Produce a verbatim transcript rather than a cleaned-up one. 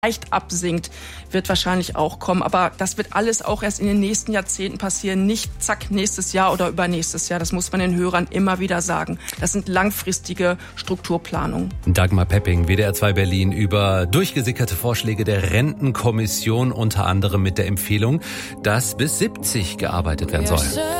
leicht absinkt, wird wahrscheinlich auch kommen. Aber das wird alles auch erst in den nächsten Jahrzehnten passieren. Nicht zack, nächstes Jahr oder übernächstes Jahr. Das muss man den Hörern immer wieder sagen. Das sind langfristige Strukturplanungen. Dagmar Pepping, W D R zwei Berlin, über durchgesickerte Vorschläge der Rentenkommission, unter anderem mit der Empfehlung, dass bis siebzig gearbeitet werden soll.